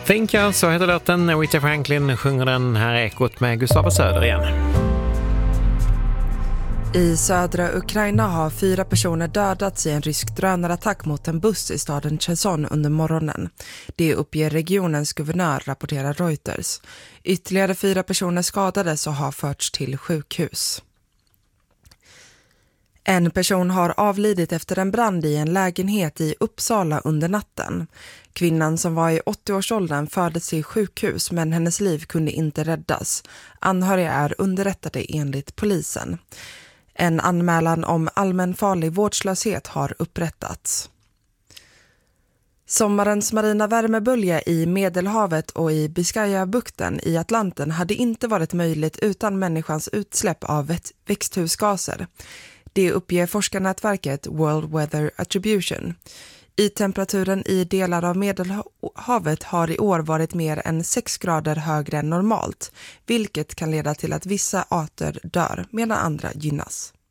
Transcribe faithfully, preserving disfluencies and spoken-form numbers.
Thinker, så heter låten. Aretha Franklin sjunger den här ekot med Gustav Söder igen. I södra Ukraina har fyra personer dödats i en rysk drönarattack mot en buss i staden Cherson under morgonen. Det uppger regionens guvernör, rapporterar Reuters. Ytterligare fyra personer skadades och har förts till sjukhus. En person har avlidit efter en brand i en lägenhet i Uppsala under natten. Kvinnan som var i åttio-årsåldern fördes till sjukhus, men hennes liv kunde inte räddas. Anhöriga är underrättade enligt polisen. En anmälan om allmänfarlig vårdslöshet har upprättats. Sommarens marina värmebölja i Medelhavet och i Biscayabukten i Atlanten hade inte varit möjligt utan människans utsläpp av växthusgaser. Det uppger forskarnätverket World Weather Attribution. I-temperaturen i delar av Medelhavet har i år varit mer än sex grader högre än normalt, vilket kan leda till att vissa arter dör medan andra gynnas.